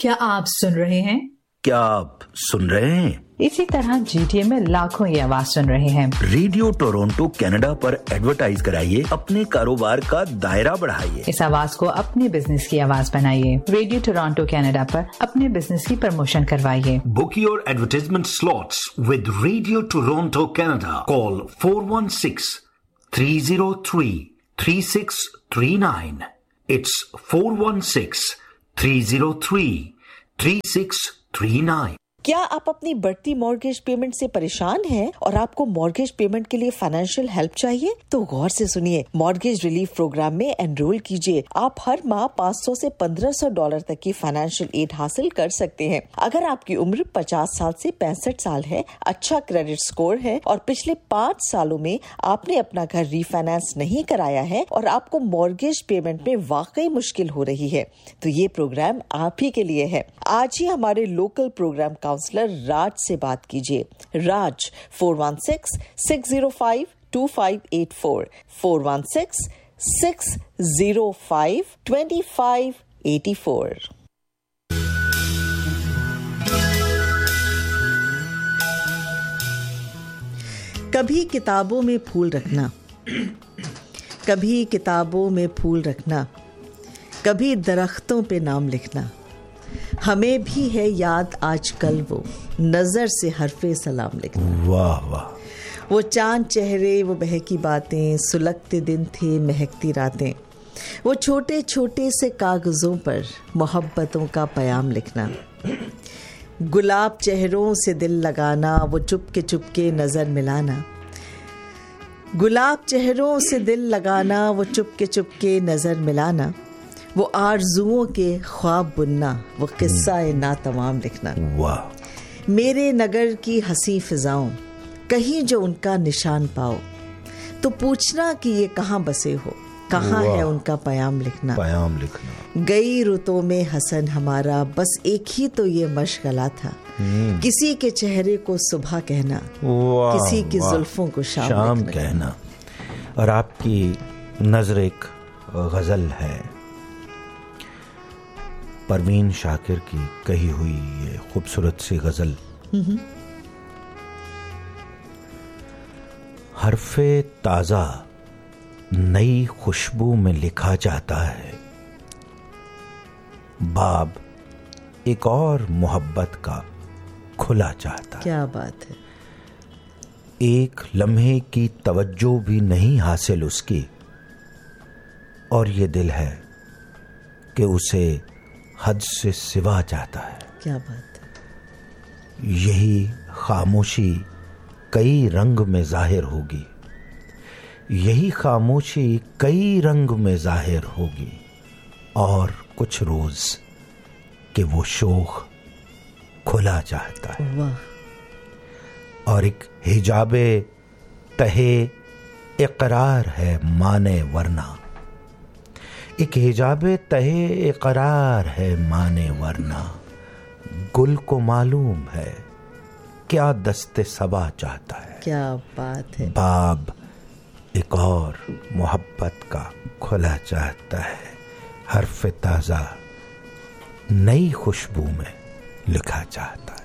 क्या आप सुन रहे हैं? क्या आप सुन रहे हैं? इसी तरह GTA में लाखों ये आवाज सुन रहे हैं। रेडियो टोरंटो कनाडा पर एडवर्टाइज कराइए, अपने कारोबार का दायरा बढ़ाइए। इस आवाज को अपने बिजनेस की आवाज बनाइए। रेडियो टोरंटो कनाडा पर अपने बिजनेस की प्रमोशन करवाइए। Book your advertisement slots with Radio Toronto Canada. Call 416-303-3639. It's 416-303-3639. क्या आप अपनी बढ़ती मॉर्गेज पेमेंट से परेशान हैं और आपको मॉर्गेज पेमेंट के लिए फाइनेंशियल हेल्प चाहिए? तो गौर से सुनिए, मॉर्गेज रिलीफ प्रोग्राम में एनरोल कीजिए। आप हर माह $500 से $1500 तक की फाइनेंशियल एड हासिल कर सकते हैं। अगर आपकी उम्र 50 साल से 65 साल है, अच्छा क्रेडिट स्कोर है और पिछले 5 सालों में आपने अपना घर रीफाइनेंस नहीं कराया है और आपको मॉर्गेज पेमेंट में वाकई मुश्किल हो रही है, तो ये प्रोग्राम आप ही के लिए है। आज ही हमारे लोकल प्रोग्राम काउंसलर राज से बात कीजिए। राज 416-605-2584 416-605-2584। कभी किताबों में फूल रखना, कभी किताबों में फूल रखना, कभी दरख्तों पे नाम लिखना। हमें भी है याद आजकल वो नजर से हरफे सलाम लिखना। वाह वाह। वो चांद चेहरे, वो बहकी बातें, सुलगते दिन थे महकती रातें। वो छोटे छोटे से कागजों पर मोहब्बतों का पयाम लिखना। गुलाब चेहरों से दिल लगाना, वो चुपके नजर मिलाना। गुलाब चेहरों से दिल लगाना, वो चुपके नजर मिलाना। वो आरज़ुओं के ख्वाब बुनना, वो किस्सा ना तमाम लिखना। वाह। मेरे नगर की हंसी फिजाओं, कहीं जो उनका निशान पाओ, तो पूछना कि ये कहाँ बसे हो, कहाँ है उनका पयाम लिखना। पयाम लिखना। गई रुतों में हसन हमारा, बस एक ही तो ये मशगला था। किसी के चेहरे को सुबह कहना, किसी की जुल्फों को शाम कहना। और आपकी नजर एक गजल है, परवीन शाकिर की कही हुई ये खूबसूरत सी गजल। हरफे ताजा नई खुशबू में लिखा जाता है, बाब एक और मोहब्बत का खुला चाहता है। क्या बात है। एक लम्हे की तवज्जो भी नहीं हासिल उसकी, और ये दिल है कि उसे हद से सिवा जाता है। क्या बात है। यही खामोशी कई रंग में जाहिर होगी, यही खामोशी कई रंग में जाहिर होगी, और कुछ रोज कि वो शोख खुला चाहता है। वाह। और एक हिजाबे तहे इकरार है माने वरना, एक हिजाबे तहे इकरार है माने वरना। गुल को मालूम है क्या दस्ते सबा चाहता है। क्या बात है। बाब एक और मोहब्बत का खुला चाहता है, हरफ ताजा नई खुशबू में लिखा चाहता है।